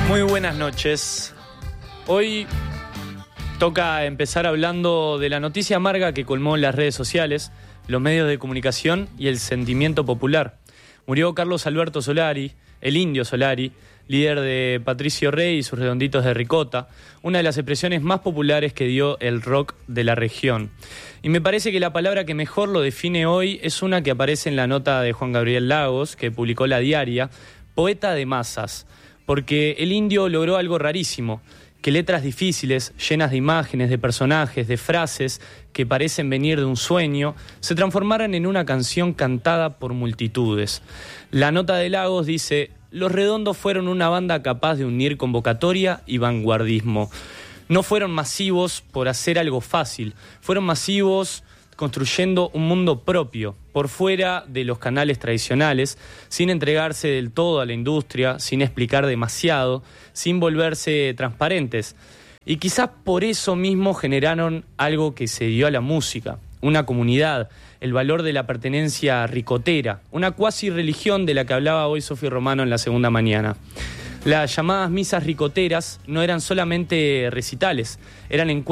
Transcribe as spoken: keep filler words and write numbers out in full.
Muy buenas noches. Hoy toca empezar hablando de la noticia amarga que colmó las redes sociales, los medios de comunicación y el sentimiento popular. Murió Carlos Alberto Solari, el Indio Solari, líder de Patricio Rey y sus Redonditos de Ricota, una de las expresiones más populares que dio el rock de la región. Y me parece que la palabra que mejor lo define hoy es una que aparece en la nota de Juan Gabriel Lagos, que publicó La Diaria, poeta de masas, porque el Indio logró algo rarísimo, que letras difíciles, llenas de imágenes, de personajes, de frases que parecen venir de un sueño, se transformaran en una canción cantada por multitudes. La nota de Lagos dice: Los Redondos fueron una banda capaz de unir convocatoria y vanguardismo. No fueron masivos por hacer algo fácil, fueron masivos construyendo un mundo propio, por fuera de los canales tradicionales, sin entregarse del todo a la industria, sin explicar demasiado, sin volverse transparentes. Y quizás por eso mismo generaron algo que se dio a la música, una comunidad, el valor de la pertenencia ricotera, una cuasi religión de la que hablaba hoy Sofi Romano en la segunda mañana. Las llamadas misas ricoteras no eran solamente recitales, eran encuentros